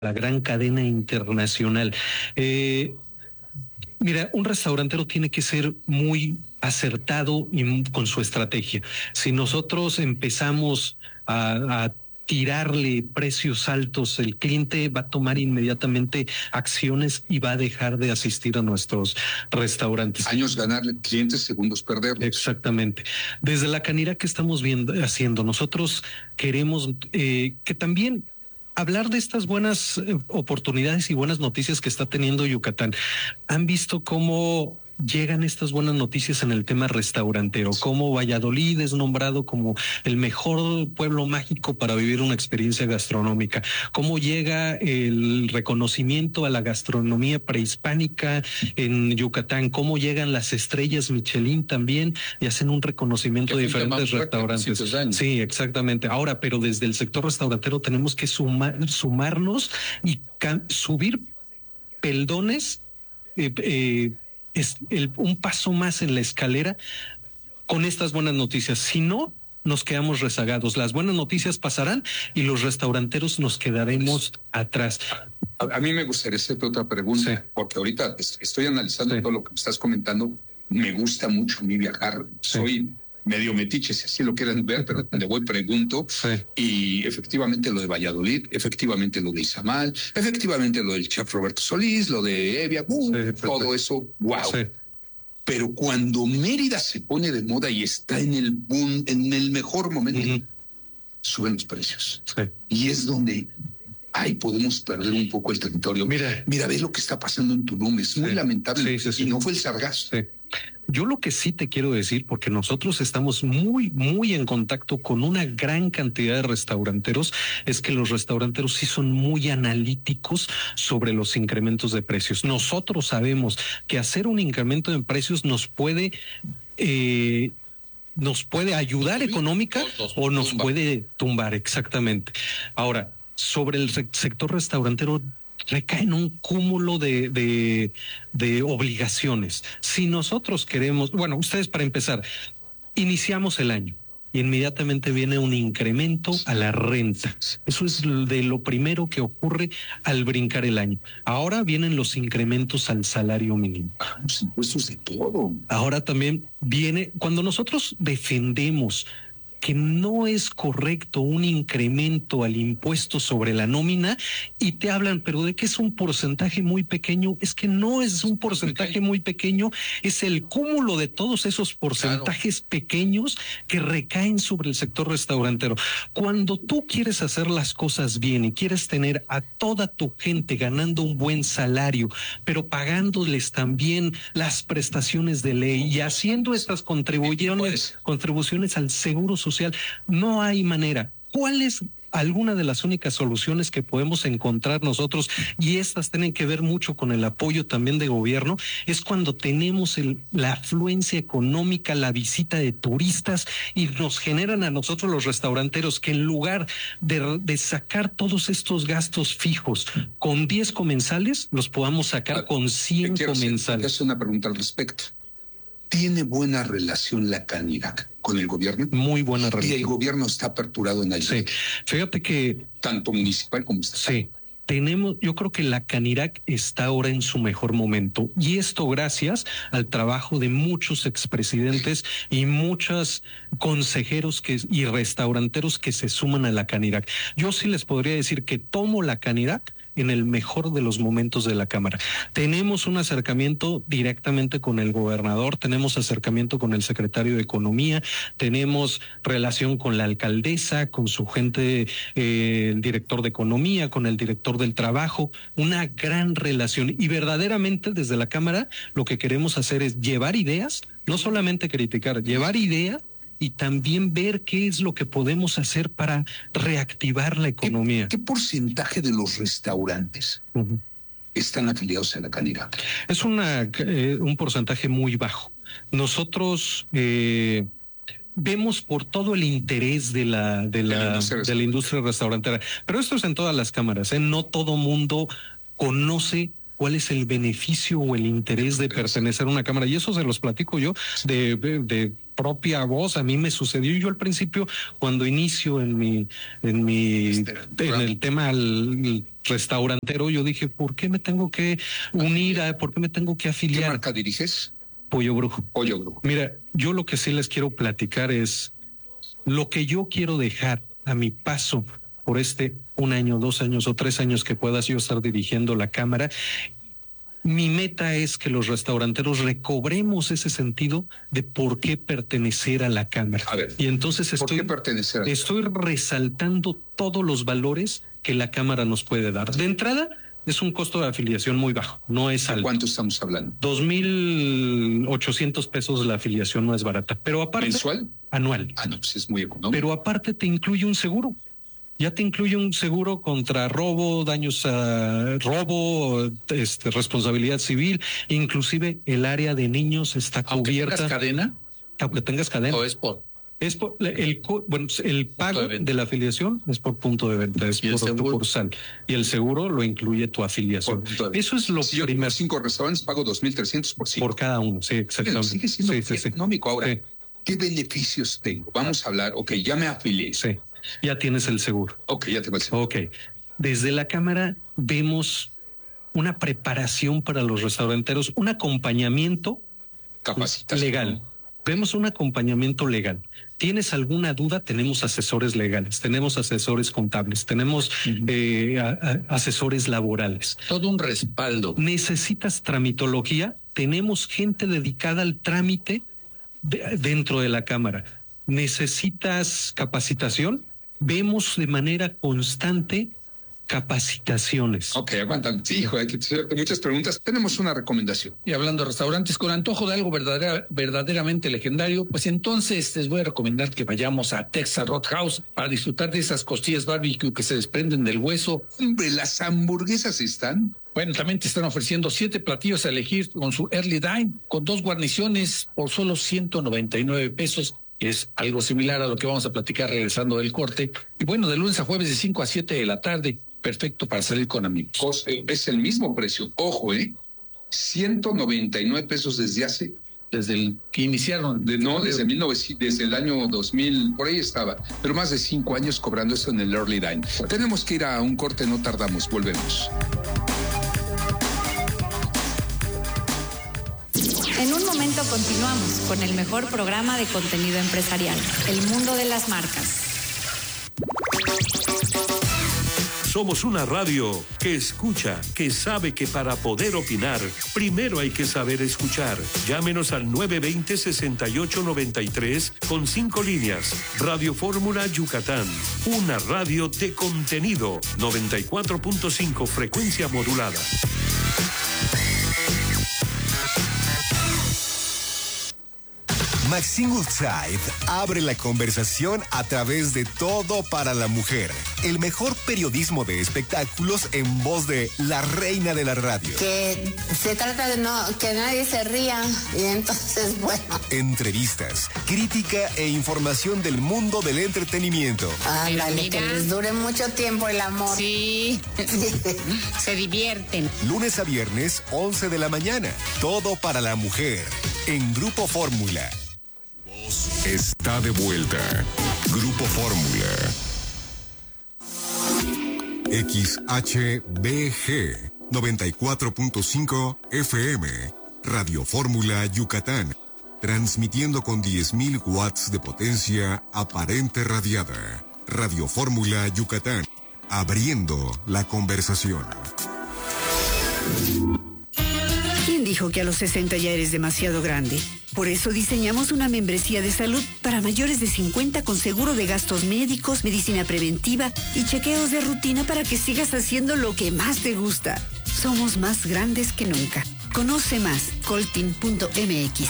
la gran cadena internacional. Mira, un restaurantero tiene que ser muy acertado y con su estrategia. Si nosotros empezamos a tirarle precios altos, el cliente va a tomar inmediatamente acciones y va a dejar de asistir a nuestros restaurantes. Años ganarle clientes, segundos perderlos. Exactamente. Desde la Canirac que estamos haciendo, nosotros queremos que también hablar de estas buenas oportunidades y buenas noticias que está teniendo Yucatán. ¿Han visto cómo llegan estas buenas noticias en el tema restaurantero? Cómo Valladolid es nombrado como el mejor pueblo mágico para vivir una experiencia gastronómica. Cómo llega el reconocimiento a la gastronomía prehispánica en Yucatán. Cómo llegan las estrellas Michelin también y hacen un reconocimiento de diferentes restaurantes. Sí, exactamente. Ahora, pero desde el sector restaurantero tenemos que sumarnos y subir peldones, un paso más en la escalera con estas buenas noticias. Si no, nos quedamos rezagados. Las buenas noticias pasarán y los restauranteros nos quedaremos atrás. A mí me gustaría hacerte otra pregunta, sí, porque ahorita estoy analizando todo lo que me estás comentando. Me gusta mucho a mí viajar. Soy medio metiche, si así lo quieren ver, pero le voy pregunto. Y efectivamente lo de Valladolid, efectivamente lo de Izamal, efectivamente lo del chef Roberto Solís, lo de Evia, todo eso, wow. Pero cuando Mérida se pone de moda y está en el boom, en el mejor momento, suben los precios. Y es donde podemos perder un poco el territorio. Mira, ve lo que está pasando en Tulum, es muy lamentable. Y no fue el sargazo. Yo lo que sí te quiero decir, porque nosotros estamos muy en contacto con una gran cantidad de restauranteros, es que los restauranteros sí son muy analíticos sobre los incrementos de precios. Nosotros sabemos que hacer un incremento de precios nos puede ayudar económica o nos puede tumbar, exactamente. Ahora, sobre el sector restaurantero, recae en un cúmulo de obligaciones. Si nosotros queremos, bueno, ustedes para empezar, iniciamos el año y inmediatamente viene un incremento a la renta. Eso es de lo primero que ocurre al brincar el año. Ahora vienen los incrementos al salario mínimo. Los impuestos de todo. Ahora también viene, cuando nosotros defendemos que no es correcto un incremento al impuesto sobre la nómina y te hablan, pero de que es un porcentaje muy pequeño, es que no es un porcentaje muy pequeño, es el cúmulo de todos esos porcentajes pequeños que recaen sobre el sector restaurantero. Cuando tú quieres hacer las cosas bien y quieres tener a toda tu gente ganando un buen salario, pero pagándoles también las prestaciones de ley y haciendo estas contribuciones al seguro social, no hay manera. ¿Cuál es alguna de las únicas soluciones que podemos encontrar nosotros? Y estas tienen que ver mucho con el apoyo también de gobierno. Es cuando tenemos la afluencia económica, la visita de turistas y nos generan a nosotros los restauranteros que en lugar de sacar todos estos gastos fijos con 10 comensales, los podamos sacar con 100 comensales. Quiero hacer una pregunta al respecto. ¿Tiene buena relación la Canirac con el gobierno? Muy buena relación. Y el gobierno está aperturado en ayuda. Sí, fíjate que tanto municipal como estatal. Sí, yo creo que la Canirac está ahora en su mejor momento y esto gracias al trabajo de muchos expresidentes y muchos consejeros y restauranteros que se suman a la Canirac. Yo sí les podría decir que tomo la Canirac en el mejor de los momentos de la Cámara. Tenemos un acercamiento directamente con el gobernador, tenemos acercamiento con el secretario de Economía, tenemos relación con la alcaldesa, con su gente, el director de Economía, con el director del Trabajo, una gran relación. Y verdaderamente desde la Cámara lo que queremos hacer es llevar ideas, no solamente criticar, llevar ideas y también ver qué es lo que podemos hacer para reactivar la economía. ¿Qué porcentaje de los restaurantes están afiliados a la Canirac? Es un porcentaje muy bajo. Nosotros vemos por todo el interés de la industria restaurantera, pero esto es en todas las cámaras, no todo mundo conoce cuál es el beneficio o el interés de pertenecer a una cámara, y eso se los platico yo de propia voz. A mí me sucedió, yo al principio cuando inicio en el tema restaurantero, yo dije, ¿por qué me tengo que unir? ¿Por qué me tengo que ¿Qué afiliar? marca diriges? Pollo Brujo. Pollo Brujo. Mira, yo lo que sí les quiero platicar es lo que yo quiero dejar a mi paso por 1 año, 2 años o 3 años que puedas yo estar dirigiendo la cámara. Mi meta es que los restauranteros recobremos ese sentido de por qué pertenecer a la cámara. A ver, y entonces ¿por qué pertenecer? Estoy resaltando todos los valores que la cámara nos puede dar. De entrada, es un costo de afiliación muy bajo, no es alto. ¿Cuánto estamos hablando? 2,800 pesos la afiliación, no es barata. Pero aparte. ¿Mensual? Anual. Ah, no, pues es muy económico. Pero aparte te incluye un seguro. Ya te incluye un seguro contra robo, daños a robo, responsabilidad civil, inclusive el área de niños está cubierta. ¿Tengas cadena? Aunque tengas cadena. ¿O es por? Es por el pago de la afiliación es por punto de venta, es por sucursal. Y el seguro lo incluye tu afiliación. Eso es lo si yo tengo 5 restaurantes, pago 2,300 por 5. Por cada uno, sí, exactamente. Sigue siendo económico. Ahora, ¿qué beneficios tengo? Vamos a hablar, ya me afilié. Sí. Ya tienes el seguro. Ya tengo el seguro. Desde la cámara vemos una preparación para los restauranteros, un acompañamiento legal. Vemos un acompañamiento legal. ¿Tienes alguna duda? Tenemos asesores legales, tenemos asesores contables, tenemos asesores laborales. Todo un respaldo. ¿Necesitas tramitología? Tenemos gente dedicada al trámite dentro de la cámara. ¿Necesitas capacitación? Vemos de manera constante capacitaciones. Aguantan. Sí, hijo, hay que hacer muchas preguntas. Tenemos una recomendación. Y hablando de restaurantes con antojo de algo verdaderamente legendario, pues entonces les voy a recomendar que vayamos a Texas Roadhouse para disfrutar de esas costillas barbecue que se desprenden del hueso. Hombre, las hamburguesas están. Bueno, también te están ofreciendo 7 platillos a elegir con su Early Dine, con 2 guarniciones por solo 199 pesos. Es algo similar a lo que vamos a platicar regresando del corte. Y bueno, de lunes a jueves de 5 a 7 de la tarde, perfecto para salir con amigos. Es el mismo precio. Ojo, 199 pesos desde el que iniciaron. Desde el año 2000, por ahí estaba. Pero más de 5 años cobrando eso en el Early Dine. Tenemos que ir a un corte, no tardamos, volvemos. En un momento continuamos con el mejor programa de contenido empresarial, El Mundo de las Marcas. Somos una radio que escucha, que sabe que para poder opinar, primero hay que saber escuchar. Llámenos al 920-6893 con 5 líneas. Radio Fórmula Yucatán, una radio de contenido, 94.5 frecuencia modulada. Maxine Woodside abre la conversación a través de Todo para la Mujer, el mejor periodismo de espectáculos en voz de la reina de la radio. Que se trata de que nadie se ría y entonces, bueno. Entrevistas, crítica e información del mundo del entretenimiento. Ándale, que les dure mucho tiempo el amor. Sí, se divierten. Lunes a viernes, 11 de la mañana. Todo para la Mujer, en Grupo Fórmula. Está de vuelta. Grupo Fórmula. XHBG 94.5 FM. Radio Fórmula Yucatán. Transmitiendo con 10.000 watts de potencia aparente radiada. Radio Fórmula Yucatán. Abriendo la conversación. ¿Quién dijo que a los 60 ya eres demasiado grande? Por eso diseñamos una membresía de salud para mayores de 50 con seguro de gastos médicos, medicina preventiva y chequeos de rutina para que sigas haciendo lo que más te gusta. Somos más grandes que nunca. Conoce más, coltin.mx.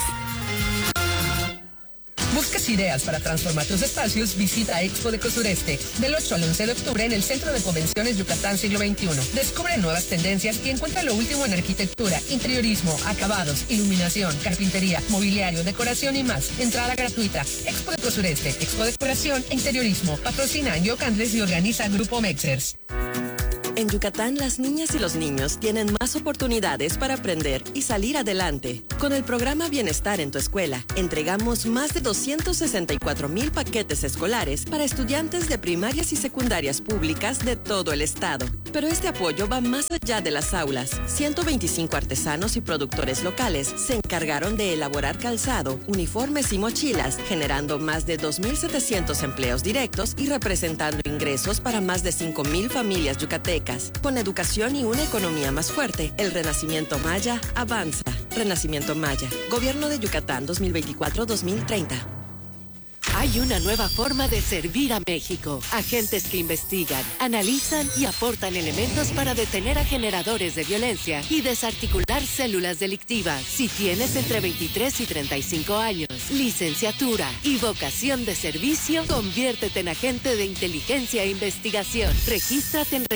¿Buscas ideas para transformar tus espacios? Visita Expo Decor Sureste del 8 al 11 de octubre en el Centro de Convenciones Yucatán Siglo XXI. Descubre nuevas tendencias y encuentra lo último en arquitectura, interiorismo, acabados, iluminación, carpintería, mobiliario, decoración y más. Entrada gratuita. Expo Decor Sureste, Expo Decoración e Interiorismo. Patrocina Yoc Andrés y organiza Grupo Mexers. En Yucatán, las niñas y los niños tienen más oportunidades para aprender y salir adelante. Con el programa Bienestar en tu Escuela, entregamos más de 264,000 paquetes escolares para estudiantes de primarias y secundarias públicas de todo el estado. Pero este apoyo va más allá de las aulas. 125 artesanos y productores locales se encargaron de elaborar calzado, uniformes y mochilas, generando más de 2.700 empleos directos y representando ingresos para más de 5.000 familias yucatecas. Con educación y una economía más fuerte, el Renacimiento Maya avanza. Renacimiento Maya, Gobierno de Yucatán 2024-2030. Hay una nueva forma de servir a México. Agentes que investigan, analizan y aportan elementos para detener a generadores de violencia y desarticular células delictivas. Si tienes entre 23 y 35 años, licenciatura y vocación de servicio, conviértete en agente de inteligencia e investigación. Regístrate en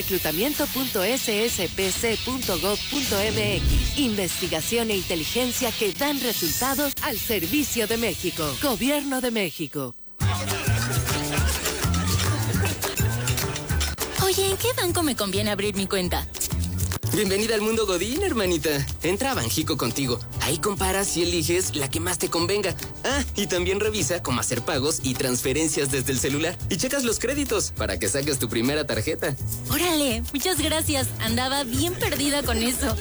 reclutamiento.sspc.gov.mx. Investigación e inteligencia que dan resultados al servicio de México. Gobierno de México. Oye, ¿en qué banco me conviene abrir mi cuenta? Bienvenida al mundo Godín, hermanita. Entra a Banjico contigo. Ahí comparas y eliges la que más te convenga. Ah, y también revisa cómo hacer pagos y transferencias desde el celular. Y checas los créditos para que saques tu primera tarjeta. Órale, muchas gracias. Andaba bien perdida con eso.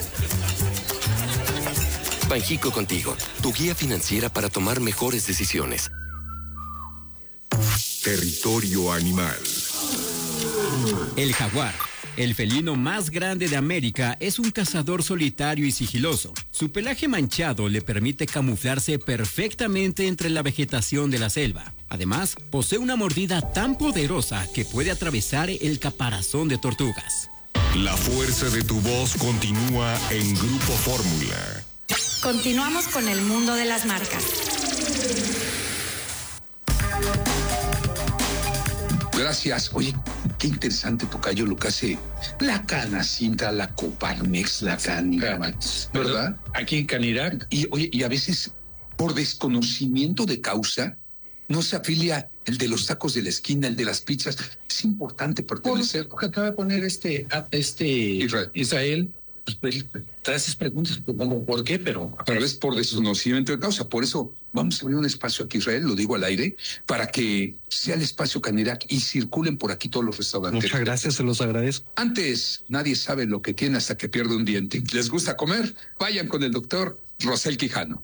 Banjico contigo, tu guía financiera para tomar mejores decisiones. Territorio animal. El jaguar, el felino más grande de América, es un cazador solitario y sigiloso. Su pelaje manchado le permite camuflarse perfectamente entre la vegetación de la selva. Además, posee una mordida tan poderosa que puede atravesar el caparazón de tortugas. La fuerza de tu voz continúa en Grupo Fórmula. Continuamos con el mundo de las marcas. Gracias. Oye, qué interesante, tocayo, lo que hace la Canacintra, la Coparmex, la Canirac, ¿verdad? Aquí en Canirac. Y oye, y a veces, por desconocimiento de causa, no se afilia el de los tacos de la esquina, el de las pizzas. Es importante pertenecer. Porque acaba de poner Israel. Pues, trae esas preguntas, ¿por qué? Pero a través por desconocimiento de causa. Por eso vamos a abrir un espacio aquí, Israel, lo digo al aire, para que sea el espacio Canirac y circulen por aquí todos los restaurantes. Muchas gracias, se los agradezco. Antes, nadie sabe lo que tiene hasta que pierde un diente. ¿Les gusta comer? Vayan con el doctor Rosel Quijano.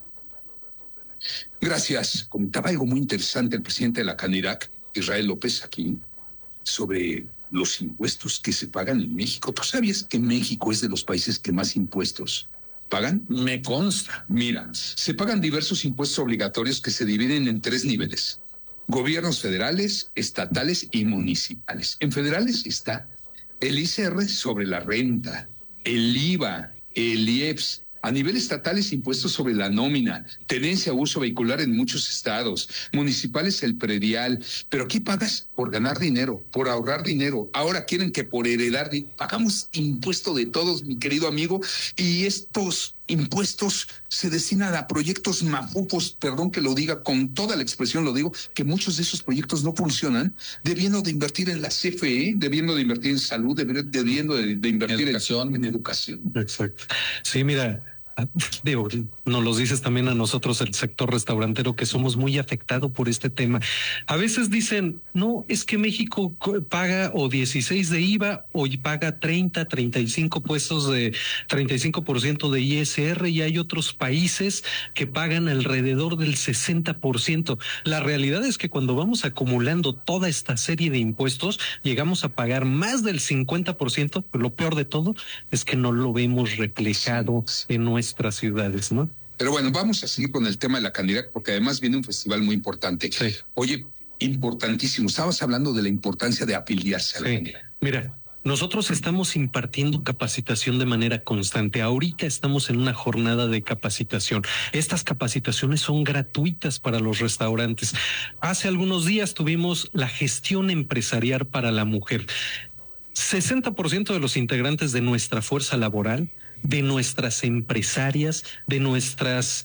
Gracias. Comentaba algo muy interesante el presidente de la Canirac, Israel López, aquí, sobre los impuestos que se pagan en México. ¿Tú sabías que México es de los países que más impuestos pagan? Me consta. Mira, se pagan diversos impuestos obligatorios que se dividen en 3 niveles: gobiernos federales, estatales y municipales. En federales está el ICR sobre la renta, el IVA, el IEPS. A nivel estatal es impuestos sobre la nómina, tenencia, uso vehicular en muchos estados, municipales el predial, pero aquí pagas por ganar dinero, por ahorrar dinero. Ahora quieren que por heredar, pagamos impuesto de todos, mi querido amigo, y estos impuestos se destinan a proyectos mafufos, perdón que lo diga, con toda la expresión lo digo, que muchos de esos proyectos no funcionan, debiendo de invertir en la CFE, debiendo de invertir en salud, debiendo de invertir en educación. Exacto. Sí, mira, digo, nos los dices también a nosotros, el sector restaurantero, que somos muy afectados por este tema. A veces dicen, no, es que México paga o 16 de IVA o paga 35 puestos de 35% de ISR, y hay otros países que pagan alrededor del 60%. La realidad es que cuando vamos acumulando toda esta serie de impuestos, llegamos a pagar más del 50%, pero lo peor de todo es que no lo vemos reflejado en nuestras ciudades, ¿no? Pero bueno, vamos a seguir con el tema de la Canirac, porque además viene un festival muy importante. Sí. Oye, importantísimo. Estabas hablando de la importancia de afiliarse a la Canirac. Mira, nosotros estamos impartiendo capacitación de manera constante. Ahorita estamos en una jornada de capacitación. Estas capacitaciones son gratuitas para los restaurantes. Hace algunos días tuvimos la gestión empresarial para la mujer. 60% de los integrantes de nuestra fuerza laboral, de nuestras empresarias, de nuestras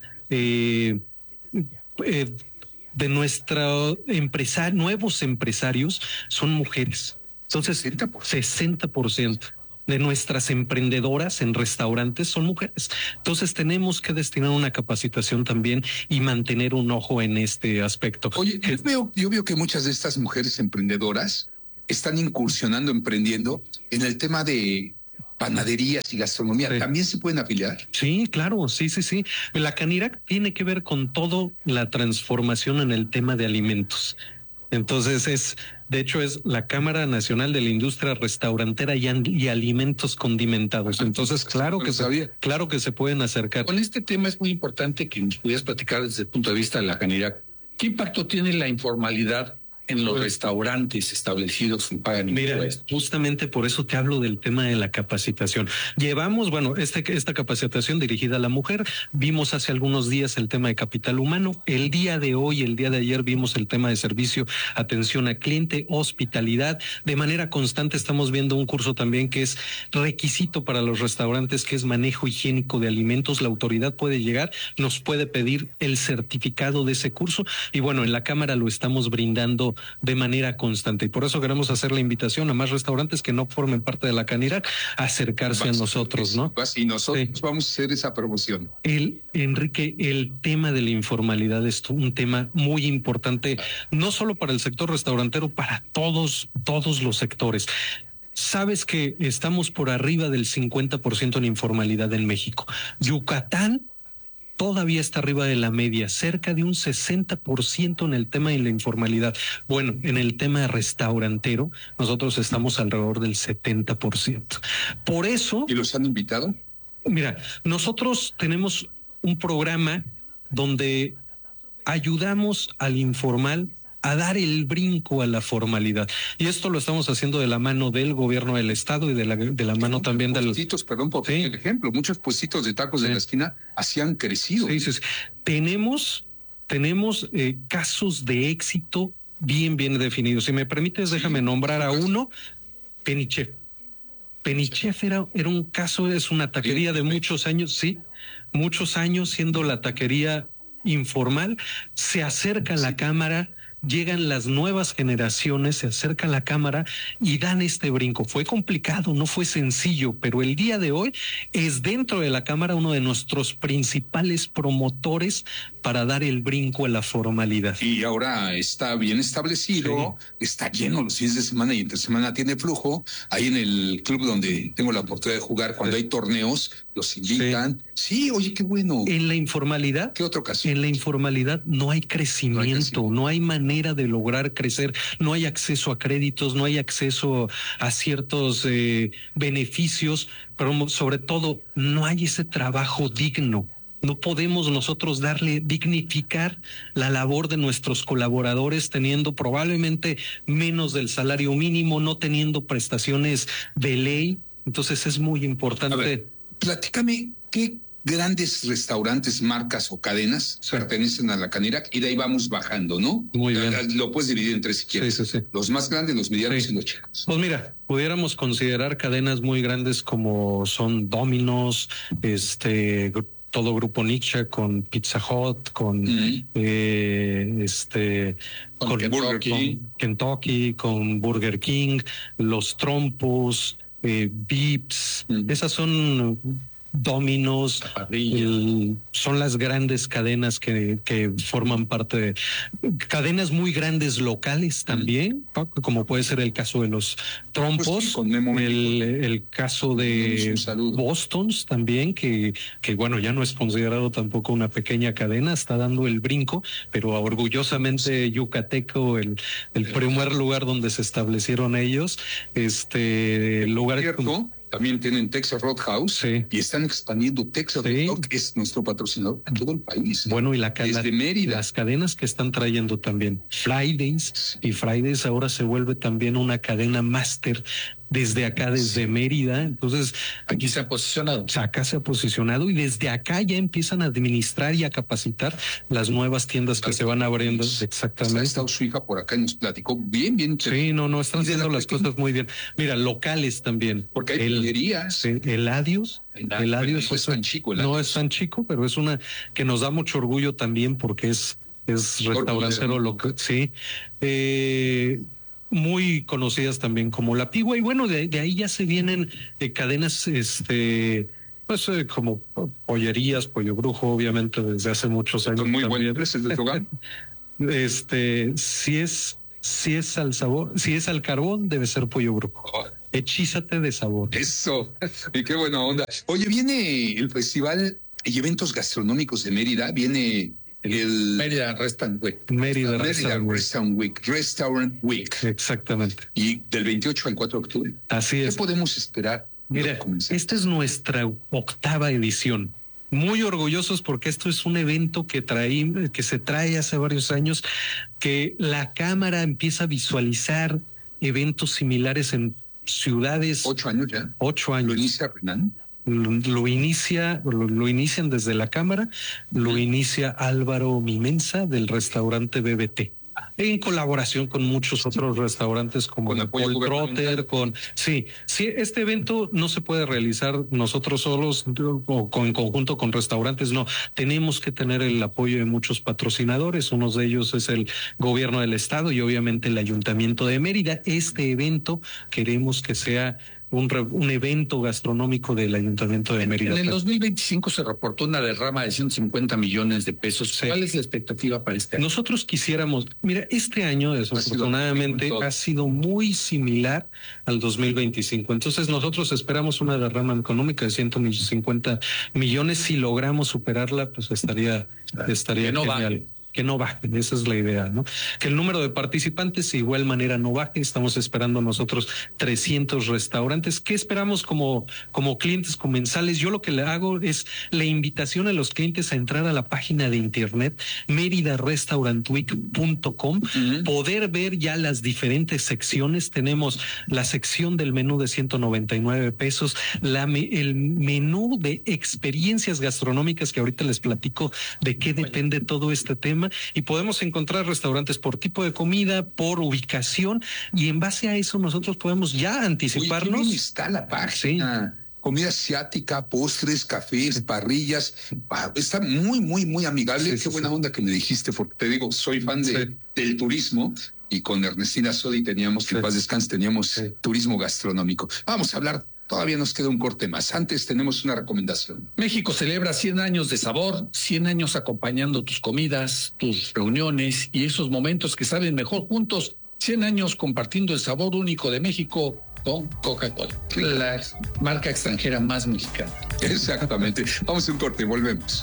nuevos empresarios son mujeres. Entonces, 60% de nuestras emprendedoras en restaurantes son mujeres. Entonces tenemos que destinar una capacitación también y mantener un ojo en este aspecto. Oye, yo veo que muchas de estas mujeres emprendedoras están incursionando, emprendiendo en el tema de panaderías y gastronomía. Sí. ¿También se pueden afiliar? Sí, claro, sí. La Canirac tiene que ver con toda la transformación en el tema de alimentos. Entonces de hecho es la Cámara Nacional de la Industria Restaurantera y Alimentos Condimentados. Entonces, claro que se pueden acercar. Con este tema es muy importante que nos pudieras platicar desde el punto de vista de la Canirac. ¿Qué impacto tiene la informalidad en los restaurantes establecidos que pagan impuestos? Mira, justamente por eso te hablo del tema de la capacitación. Llevamos, esta capacitación dirigida a la mujer, vimos hace algunos días el tema de capital humano, el día de ayer vimos el tema de servicio, atención a cliente, hospitalidad. De manera constante estamos viendo un curso también que es requisito para los restaurantes, que es manejo higiénico de alimentos. La autoridad puede llegar, nos puede pedir el certificado de ese curso y bueno, en la Cámara lo estamos brindando de manera constante y por eso queremos hacer la invitación a más restaurantes que no formen parte de la Canirac a acercarse a nosotros, ¿no? Y nosotros vamos a hacer esa promoción. Enrique, el tema de la informalidad es un tema muy importante, no solo para el sector restaurantero, para todos los sectores. Sabes que estamos por arriba del 50% en informalidad en México. Yucatán todavía está arriba de la media, cerca de un 60% en el tema de la informalidad. Bueno, en el tema restaurantero, nosotros estamos alrededor del 70%. Por eso... ¿Y los han invitado? Mira, nosotros tenemos un programa donde ayudamos al informal a dar el brinco a la formalidad. Y esto lo estamos haciendo de la mano del gobierno del estado y de la mano también del... Perdón por el ejemplo, muchos puestitos de tacos de la esquina así han crecido. Sí. Tenemos casos de éxito bien definidos. Si me permites, déjame nombrar a uno, Penichef. Penichef era un caso, es una taquería de muchos años, muchos años siendo la taquería informal, se acerca a la Cámara, llegan las nuevas generaciones, se acerca a la Cámara y dan este brinco. Fue complicado, no fue sencillo, pero el día de hoy es dentro de la Cámara uno de nuestros principales promotores para dar el brinco a la formalidad. Y ahora está bien establecido, está lleno los fines de semana y entre semana tiene flujo. Ahí en el club donde tengo la oportunidad de jugar, cuando hay torneos, los invitan. Sí, oye, qué bueno. En la informalidad, ¿qué otra ocasión? En la informalidad no hay crecimiento, no hay manera de lograr crecer, no hay acceso a créditos, no hay acceso a ciertos beneficios, pero sobre todo no hay ese trabajo digno. No podemos nosotros dignificar la labor de nuestros colaboradores teniendo probablemente menos del salario mínimo, no teniendo prestaciones de ley. Entonces es muy importante. A ver, platícame qué grandes restaurantes, marcas o cadenas pertenecen a la Canirac y de ahí vamos bajando, ¿no? Muy bien. Lo puedes dividir en tres si quieres. Sí. Los más grandes, los medianos y los chicos. Pues mira, pudiéramos considerar cadenas muy grandes como son Domino's, todo Grupo Nietzsche, con Pizza Hut, con Kentucky, con Burger King, Los Trompos, Vips, esas son Domino's, son las grandes cadenas que forman parte de cadenas muy grandes locales también, como puede ser el caso de los Trompos, el caso de Boston's también, que bueno, ya no es considerado tampoco una pequeña cadena, está dando el brinco, pero orgullosamente yucateco, el primer lugar donde se establecieron ellos, lugar también tienen Texas Roadhouse y están expandiendo. Texas Roadhouse es nuestro patrocinador en todo el país. Bueno, y desde Mérida. Las cadenas que están trayendo también Fridays, y Fridays ahora se vuelve también una cadena máster desde acá, desde Mérida. Entonces aquí se ha posicionado. Acá se ha posicionado y desde acá ya empiezan a administrar y a capacitar las nuevas tiendas que se van abriendo. Exactamente. Ha estado su hija por acá y nos platicó bien. Sí, no, están haciendo las cosas muy bien. Mira, locales también. Porque hay pillerías. El Adios no es tan chico. No es tan chico, pero es una que nos da mucho orgullo también porque es restaurantero local. Sí. Muy conocidas también como La Pigua, y bueno, de ahí ya se vienen cadenas como pollerías, Pollo Brujo, obviamente desde hace muchos años. Muy buenas empresas de hogar. Si es al sabor, si es al carbón, debe ser pollo brujo. Hechízate de sabor. Eso, y qué buena onda. Oye, viene el festival y eventos gastronómicos de Mérida, viene el Mérida Restaurant Week. Mérida Restaurant Week. Exactamente. Y del 28 al 4 de octubre. Así es. ¿Qué podemos esperar? Mira, esta es nuestra 8ª edición. Muy orgullosos porque esto es un evento que se trae hace varios años, que la Cámara empieza a visualizar eventos similares en ciudades. 8 años ya. 8 años. ¿Lo inicia Renan? Lo inician desde la Cámara, lo inicia Álvaro Mimensa del restaurante BBT, en colaboración con muchos otros restaurantes como Paul Trotter, sí, este evento no se puede realizar nosotros solos o en conjunto con restaurantes, no, tenemos que tener el apoyo de muchos patrocinadores, uno de ellos es el gobierno del estado y obviamente el Ayuntamiento de Mérida. Este evento queremos que sea un evento gastronómico del Ayuntamiento de Mérida. En el 2025 se reportó una derrama de 150 millones de pesos. Sí. ¿Cuál es la expectativa para este año? Nosotros quisiéramos, mira, este año desafortunadamente ha sido muy similar al 2025. Entonces nosotros esperamos una derrama económica de 150 millones. Si logramos superarla, pues estaría genial. Que no bajen, esa es la idea, ¿no? Que el número de participantes de igual manera no baje. Estamos esperando nosotros 300 restaurantes. ¿Qué esperamos como clientes comensales? Yo lo que le hago es la invitación a los clientes a entrar a la página de internet meridarestaurantweek.com, poder ver ya las diferentes secciones. Tenemos la sección del menú de 199 pesos, el menú de experiencias gastronómicas, que ahorita les platico de qué depende todo este tema. Y podemos encontrar restaurantes por tipo de comida, por ubicación, y en base a eso nosotros podemos ya anticiparnos. Oye, está la página. Sí. Comida asiática, postres, cafés, parrillas. Está muy, muy, muy amigable. Qué buena onda que me dijiste, porque te digo, soy fan del turismo. Y con Ernestina Sodi teníamos, que paz descanse, teníamos turismo gastronómico. Vamos a hablar. Todavía nos queda un corte más. Antes tenemos una recomendación. México celebra 100 años de sabor, 100 años acompañando tus comidas, tus reuniones y esos momentos que saben mejor juntos. 100 años compartiendo el sabor único de México con Coca-Cola, la marca extranjera más mexicana. Exactamente. Vamos a un corte y volvemos.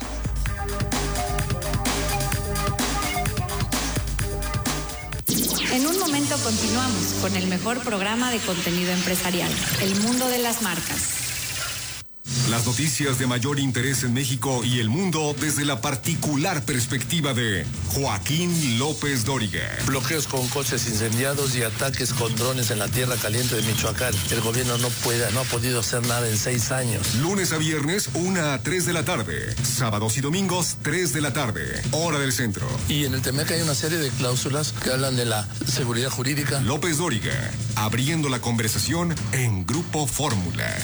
En un momento continuamos con el mejor programa de contenido empresarial, El Mundo de las Marcas. Las noticias de mayor interés en México y el mundo desde la particular perspectiva de Joaquín López Dóriga. Bloqueos con coches incendiados y ataques con drones en la tierra caliente de Michoacán. El gobierno no ha podido hacer nada en 6 años. Lunes a viernes, 1 a 3 de la tarde. Sábados y domingos, 3 de la tarde. Hora del centro. Y en el TEMEC hay una serie de cláusulas que hablan de la seguridad jurídica. López Dóriga, abriendo la conversación en Grupo Fórmula.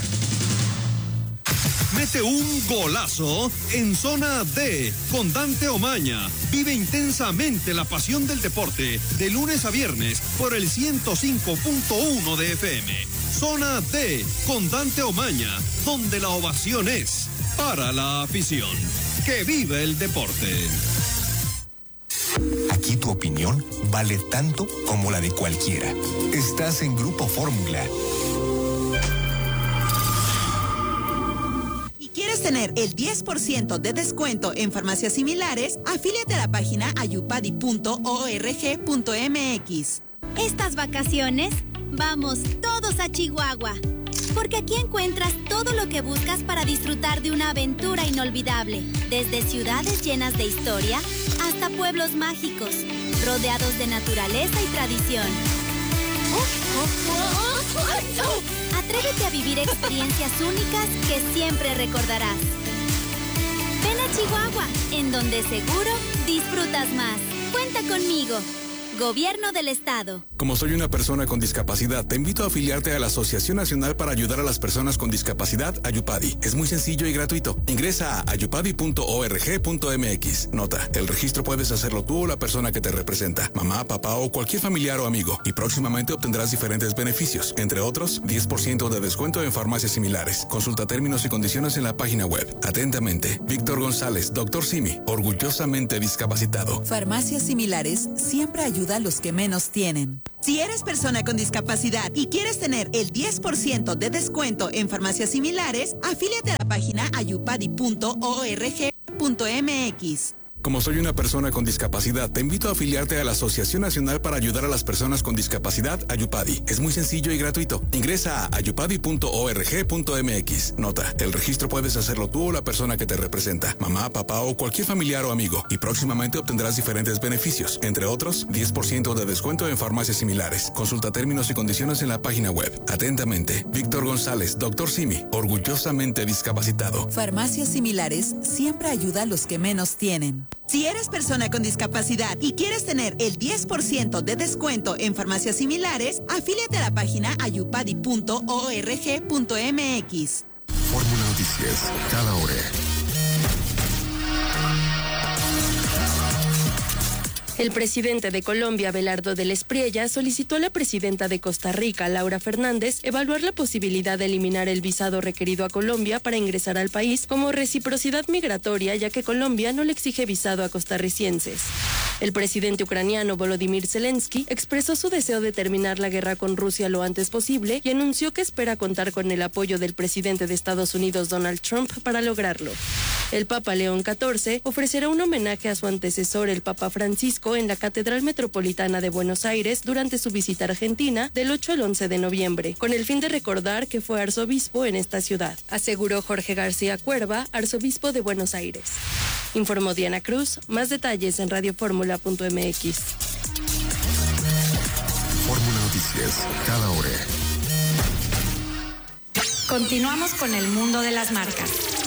Mete un golazo en Zona D con Dante Omaña. Vive intensamente la pasión del deporte de lunes a viernes por el 105.1 de FM. Zona D con Dante Omaña, donde la ovación es para la afición. ¡Que vive el deporte! Aquí tu opinión vale tanto como la de cualquiera. Estás en Grupo Fórmula. ¿Quieres tener el 10% de descuento en farmacias similares? Afíliate a la página ayupadi.org.mx. Estas vacaciones, vamos todos a Chihuahua, porque aquí encuentras todo lo que buscas para disfrutar de una aventura inolvidable, desde ciudades llenas de historia hasta pueblos mágicos, rodeados de naturaleza y tradición. Atrévete a vivir experiencias únicas que siempre recordarás. Ven a Chihuahua, en donde seguro disfrutas más. Cuenta conmigo. Gobierno del Estado. Como soy una persona con discapacidad, te invito a afiliarte a la Asociación Nacional para Ayudar a las Personas con Discapacidad, Ayupadi. Es muy sencillo y gratuito. Ingresa a ayupadi.org.mx. Nota, el registro puedes hacerlo tú o la persona que te representa, mamá, papá o cualquier familiar o amigo. Y próximamente obtendrás diferentes beneficios, entre otros, 10% de descuento en farmacias similares. Consulta términos y condiciones en la página web. Atentamente, Víctor González, Dr. Simi, orgullosamente discapacitado. Farmacias similares siempre ayudan ayuda a los que menos tienen. Si eres persona con discapacidad y quieres tener el 10% de descuento en farmacias similares, afíliate a la página ayupadi.org.mx. Como soy una persona con discapacidad, te invito a afiliarte a la Asociación Nacional para Ayudar a las Personas con Discapacidad, Ayupadi. Es muy sencillo y gratuito. Ingresa a ayupadi.org.mx. Nota, el registro puedes hacerlo tú o la persona que te representa, mamá, papá o cualquier familiar o amigo. Y próximamente obtendrás diferentes beneficios, entre otros, 10% de descuento en farmacias similares. Consulta términos y condiciones en la página web. Atentamente, Víctor González, Dr. Simi, orgullosamente discapacitado. Farmacias similares siempre ayuda a los que menos tienen. Si eres persona con discapacidad y quieres tener el 10% de descuento en farmacias similares, afíliate a la página ayupadi.org.mx. Fórmula Noticias, cada hora. El presidente de Colombia, Abelardo del Espriella, solicitó a la presidenta de Costa Rica, Laura Fernández, evaluar la posibilidad de eliminar el visado requerido a Colombia para ingresar al país como reciprocidad migratoria, ya que Colombia no le exige visado a costarricenses. El presidente ucraniano Volodymyr Zelensky expresó su deseo de terminar la guerra con Rusia lo antes posible y anunció que espera contar con el apoyo del presidente de Estados Unidos, Donald Trump, para lograrlo. El Papa León XIV ofrecerá un homenaje a su antecesor, el Papa Francisco, en la Catedral Metropolitana de Buenos Aires durante su visita a Argentina del 8 al 11 de noviembre, con el fin de recordar que fue arzobispo en esta ciudad, aseguró Jorge García Cuerva, arzobispo de Buenos Aires. Informó Diana Cruz, más detalles en radioformula.mx. Fórmula Noticias, cada hora. Continuamos con el mundo de las marcas.